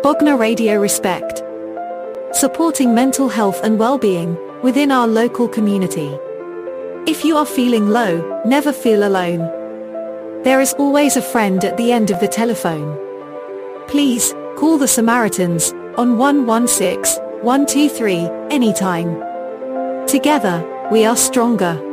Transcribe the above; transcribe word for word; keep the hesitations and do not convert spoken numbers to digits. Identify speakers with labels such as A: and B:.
A: Bogna Radio Respect. Supporting mental health and well-being within our local community. If you are feeling low, never feel alone. There is always a friend at the end of the telephone. Please, call the Samaritans on one one six, one two three anytime. Together, we are stronger.